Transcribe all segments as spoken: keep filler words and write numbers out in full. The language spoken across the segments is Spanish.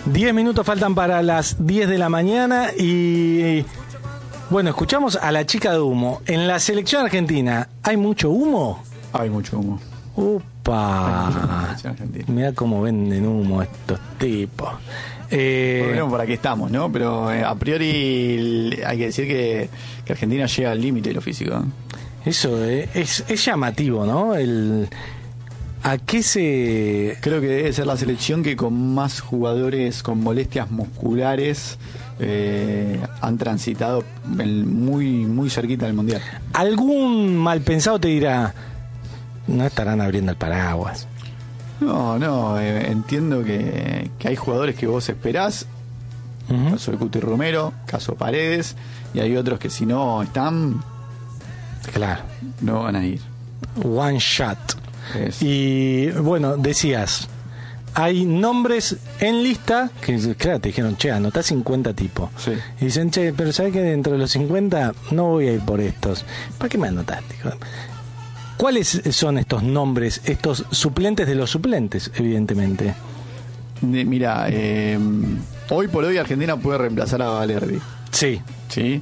diez minutos faltan para las diez de la mañana y bueno, escuchamos a la chica de humo. En la selección argentina, ¿hay mucho humo? Hay mucho humo. Upa. Mirá cómo venden humo estos tipos. Eh, bueno, por aquí estamos, ¿no? Pero eh, a priori hay que decir que, que Argentina llega al límite de lo físico, ¿no? Eso eh, es, es llamativo, ¿no? El, ¿A qué se...? Creo que debe ser la selección que con más jugadores con molestias musculares eh, han transitado el, muy, muy cerquita del Mundial. Algún mal pensado te dirá, no estarán abriendo el paraguas. No, no, eh, entiendo que, que hay jugadores que vos esperás, uh-huh. Caso de Cuti Romero, caso Paredes, y hay otros que si no están, claro, no van a ir. One shot. Es. Y bueno, decías, hay nombres en lista que, claro, te dijeron, che, anotá cincuenta tipos. Sí. Y dicen, che, pero ¿sabés que dentro de los cincuenta no voy a ir por estos? ¿Para qué me anotaste? ¿Cuáles son estos nombres, estos suplentes de los suplentes, evidentemente? De, mira, eh, hoy por hoy Argentina puede reemplazar a Valerdi. Sí. Sí.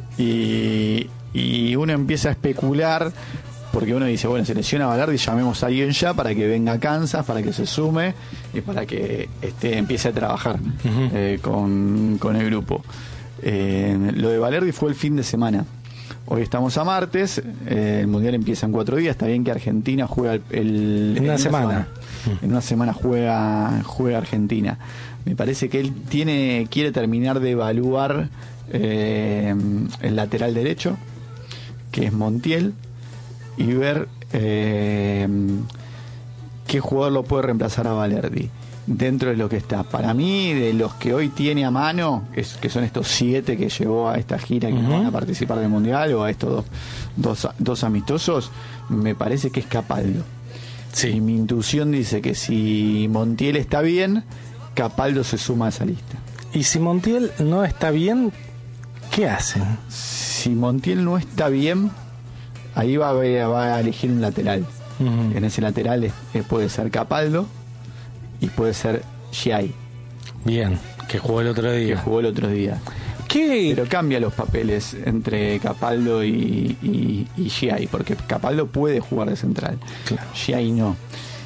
Y, y uno empieza a especular, porque uno dice, bueno, se lesiona a Valerdi, llamemos a alguien ya para que venga a Kansas, para que se sume y para que este, empiece a trabajar uh-huh. eh, con, con el grupo. Eh, lo de Valerdi fue el fin de semana. Hoy estamos a martes, eh, el Mundial empieza en cuatro días, está bien que Argentina juega el... el en una, una semana. semana. En una semana juega, juega Argentina. Me parece que él tiene quiere terminar de evaluar eh, el lateral derecho, que es Montiel, y ver eh, qué jugador lo puede reemplazar a Valerdi dentro de lo que está. Para mí, de los que hoy tiene a mano, es, que son estos siete que llevó a esta gira que uh-huh. no van a participar del Mundial, o a estos dos, dos, dos amistosos, me parece que es Capaldo. Sí. Y mi intuición dice que si Montiel está bien, Capaldo se suma a esa lista. Y si Montiel no está bien, ¿qué hacen? Si Montiel no está bien, ahí va a, va a elegir un lateral. Uh-huh. En ese lateral es, puede ser Capaldo y puede ser Giai. Bien, que jugó el otro día. Que jugó el otro día. ¿Qué? Pero cambia los papeles entre Capaldo y, y, y Giai, porque Capaldo puede jugar de central. Claro. Giai no.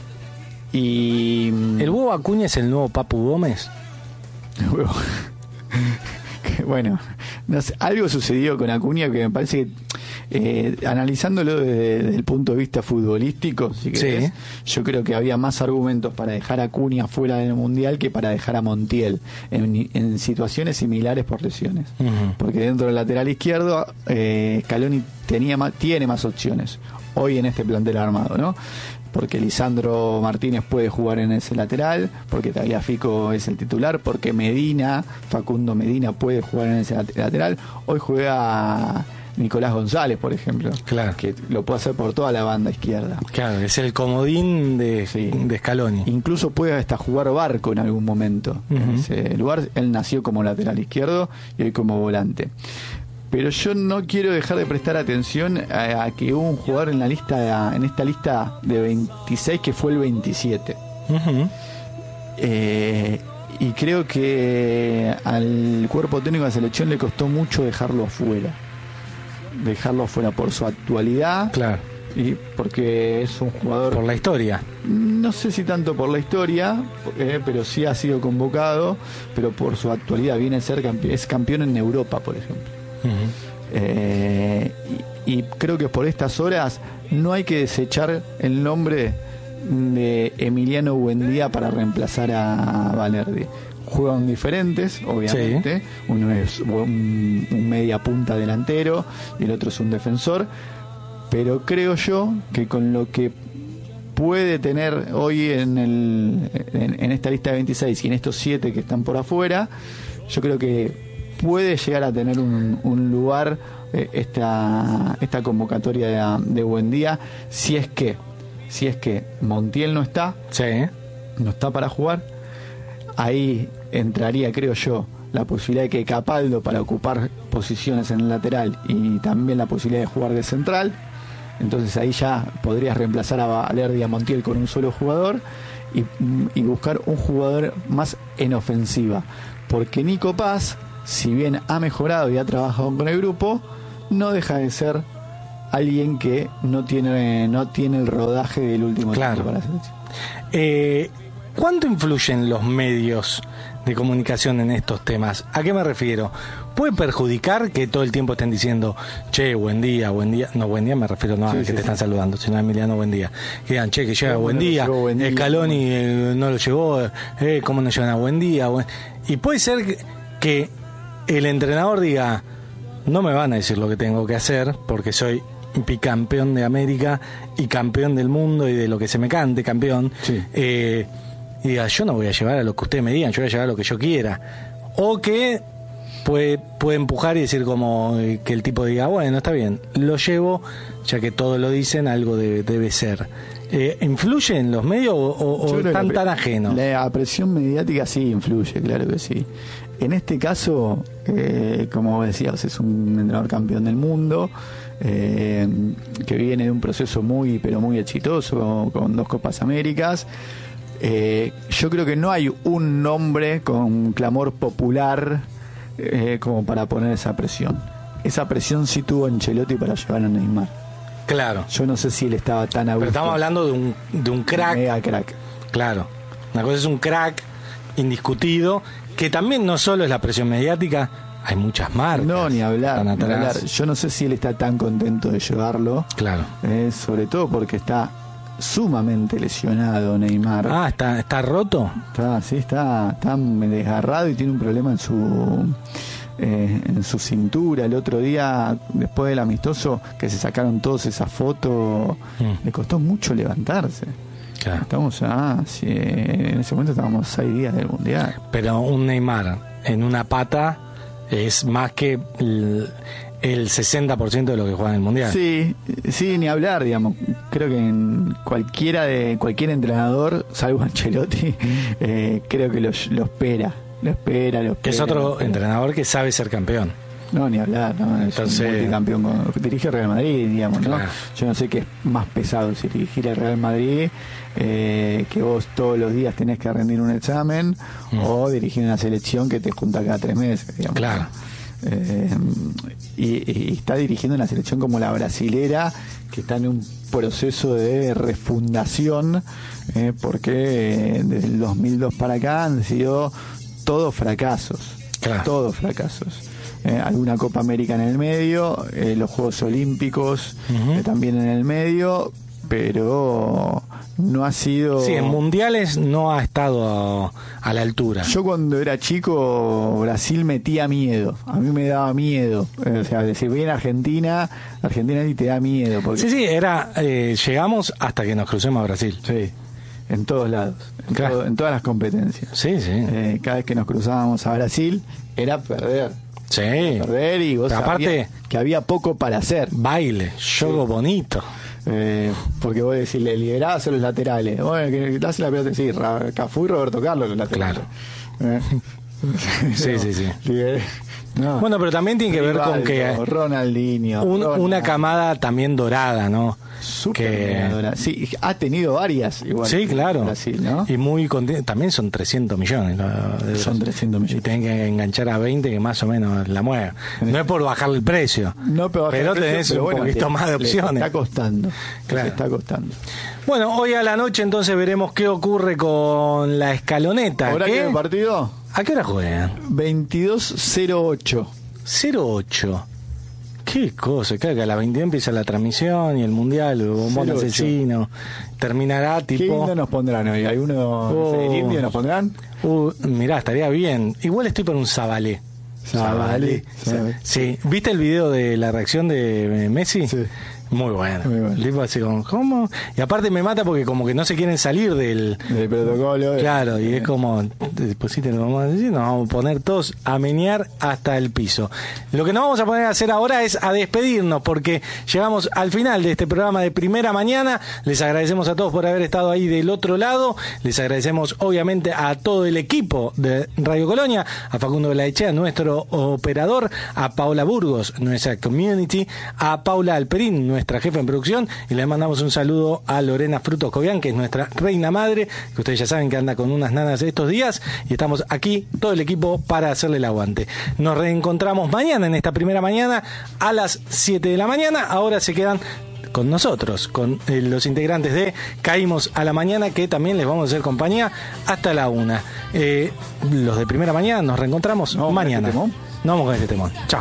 Y ¿el huevo Acuña es el nuevo Papu Gómez? El huevo. Bueno, no sé, algo sucedió con Acuña que me parece que eh, analizándolo desde, desde el punto de vista futbolístico, si querés, sí. Yo creo que había más argumentos para dejar a Acuña fuera del Mundial que para dejar a Montiel en, en situaciones similares por lesiones. Uh-huh. Porque dentro del lateral izquierdo eh, Scaloni tenía más, tiene más opciones hoy en este plantel armado, ¿no? Porque Lisandro Martínez puede jugar en ese lateral, porque Tagliafico es el titular, porque Medina, Facundo Medina puede jugar en ese lateral. Hoy juega Nicolás González, por ejemplo, claro, que lo puede hacer por toda la banda izquierda. Claro, es el comodín de, sí. de Scaloni. Incluso puede hasta jugar Barco en algún momento. Uh-huh. En ese lugar, él nació como lateral izquierdo y hoy como volante. Pero yo no quiero dejar de prestar atención a, a que hubo un jugador en la lista, en esta lista de veintiséis que fue el veintisiete. Uh-huh. Eh, y creo que al cuerpo técnico de la selección le costó mucho dejarlo afuera. Dejarlo afuera por su actualidad. Claro. Y porque es un jugador... Por la historia. No sé si tanto por la historia, eh, pero sí ha sido convocado, pero por su actualidad. Viene a ser campe- es campeón en Europa, por ejemplo. Uh-huh. eh, y, y creo que por estas horas no hay que desechar el nombre de Emiliano Buendía para reemplazar a Valerdi. Juegan diferentes, obviamente. Sí. Uno es un, un media punta delantero y el otro es un defensor, pero creo yo que con lo que puede tener hoy en, el, en, en esta lista de veintiséis y en estos siete que están por afuera, yo creo que puede llegar a tener un, un lugar eh, esta, esta convocatoria de, de Buendía, si es que si es que Montiel no está, sí. no está para jugar. Ahí entraría, creo yo, la posibilidad de que Capaldo para ocupar posiciones en el lateral y también la posibilidad de jugar de central. Entonces ahí ya podrías reemplazar a Valerdi y a Montiel con un solo jugador. y, y buscar un jugador más en ofensiva. Porque Nico Paz, si bien ha mejorado y ha trabajado con el grupo, no deja de ser alguien que no tiene no tiene el rodaje del último claro. tiempo para la selección. Eh, ¿Cuánto influyen los medios de comunicación en estos temas? ¿A qué me refiero? ¿Puede perjudicar que todo el tiempo estén diciendo, che, buen día, buen día? No, buen día me refiero no a sí, que sí, te sí. están saludando, sino a Emiliano, buen día. Que digan, che, que llega no, buen, no día, buen día, Scaloni eh, no lo llevó, eh, ¿cómo no llevan a buen día? Buen... Y puede ser que, que el entrenador diga, no me van a decir lo que tengo que hacer, porque soy bicampeón de América y campeón del mundo y de lo que se me cante, campeón. Sí. Eh, y diga, yo no voy a llevar a lo que ustedes me digan, yo voy a llevar a lo que yo quiera. O que puede, puede empujar y decir como eh, que el tipo diga, bueno, está bien, lo llevo, ya que todos lo dicen, algo debe, debe ser. Eh, ¿Influye en los medios o, o, o están tan ajenos? La presión mediática sí influye, claro que sí. En este caso, eh, como decías, es un entrenador campeón del mundo, eh, que viene de un proceso muy, pero muy exitoso, con, con dos Copas Américas. Eh, yo creo que no hay un nombre con clamor popular eh, como para poner esa presión. Esa presión sí tuvo Ancelotti para llevar a Neymar. Claro. Yo no sé si él estaba tan a gusto. Pero estamos hablando de un, de un crack. Mega crack. Claro. Una cosa es un crack indiscutido, que también no solo es la presión mediática, hay muchas marcas. No, ni hablar, ni hablar. Yo no sé si él está tan contento de llevarlo. Claro. Eh, sobre todo porque está sumamente lesionado Neymar. Ah, está está roto. Está, sí, está, está desgarrado y tiene un problema en su eh, en su cintura. El otro día, después del amistoso, que se sacaron todos esa foto, mm. le costó mucho levantarse. Claro. Estamos a, sí, en ese momento estábamos seis días del mundial. Pero un Neymar en una pata es más que el, el sesenta por ciento de lo que juega en el mundial. Sí, sí, ni hablar, digamos. Creo que en cualquiera de cualquier entrenador, salvo Ancelotti, eh, creo que lo, lo espera, lo espera, lo espera. Que es otro espera. entrenador que sabe ser campeón. No, ni hablar, ¿no? Es Entonces, un multicampeón, con, dirige el Real Madrid, digamos, ¿no? Claro. Yo no sé qué es más pesado, si dirigir el Real Madrid, eh, que vos todos los días tenés que rendir un examen, mm. o dirigir una selección que te junta cada tres meses, digamos. Claro. Eh, y, y está dirigiendo una selección como la brasilera, que está en un proceso de refundación, eh, porque eh, desde el dos mil dos para acá han sido todos fracasos, claro. todos fracasos. Eh, alguna Copa América en el medio, eh, los Juegos Olímpicos uh-huh. eh, también en el medio, pero no ha sido... Sí, en mundiales no ha estado a, a la altura. Yo cuando era chico, Brasil metía miedo, a mí me daba miedo, eh, o sea, decir, viene Argentina, Argentina sí te da miedo. Porque... Sí, sí, era eh, llegamos hasta que nos crucemos a Brasil. Sí, en todos lados, en, claro. todo, en todas las competencias. Sí, sí. Eh, cada vez que nos cruzábamos a Brasil, era perder. Sí. Perder y vos aparte que había poco para hacer. Baile, juego sí. bonito. Eh, porque vos decís, le liberabas a los laterales. Bueno, que das la pelota, sí, Cafú y Roberto Carlos los laterales. Claro. Eh. sí, no, sí, sí. Liber... No. Bueno, pero también tiene que ver con que Ronaldinho, un, Ronald. una camada también dorada, ¿no? Que... dorada. Sí, ha tenido varias igual. Sí, claro. Brasil, ¿no? Y muy content... también son trescientos millones. ¿no? Son trescientos millones. Y tienen que enganchar a veinte que más o menos la mueven. No es por bajarle el precio. No, pero, pero tenés precio, pero un bueno, poquito te, más de opciones. Está costando. Claro. Está costando. Bueno, hoy a la noche entonces veremos qué ocurre con la escaloneta. ¿Horario del partido? ¿A qué hora juegan? veintidós cero ocho. cero ocho. Qué cosa, claro que a las veintidós empieza la transmisión y el mundial, el bombón asesino. Terminará tipo. ¿Qué indio nos pondrán hoy? ¿Hay uno oh. el indio nos pondrán? Uh, mirá, estaría bien. Igual estoy por un Zabalé. Zabalé. Sí. ¿Viste el video de la reacción de Messi? Sí. Muy bueno. Muy bueno. Tipo así como, ¿cómo? Y aparte me mata porque como que no se quieren salir del, del protocolo. Claro, eh. y es como, después sí te lo vamos a decir, nos vamos a poner todos a menear hasta el piso. Lo que nos vamos a poner a hacer ahora es a despedirnos, porque llegamos al final de este programa de Primera Mañana. Les agradecemos a todos por haber estado ahí del otro lado. Les agradecemos obviamente a todo el equipo de Radio Colonia, a Facundo Belaechea, nuestro operador, a Paola Burgos, nuestra community, a Paula Alperín, nuestra jefa en producción, y le mandamos un saludo a Lorena Frutos Cobian, que es nuestra reina madre, que ustedes ya saben que anda con unas nanas estos días, y estamos aquí todo el equipo para hacerle el aguante. Nos reencontramos mañana en esta Primera Mañana a las siete de la mañana. Ahora se quedan con nosotros, con eh, los integrantes de Caímos a la Mañana, que también les vamos a hacer compañía hasta la una. Eh, los de Primera Mañana nos reencontramos no, mañana. Este nos vamos con este temón. Chao.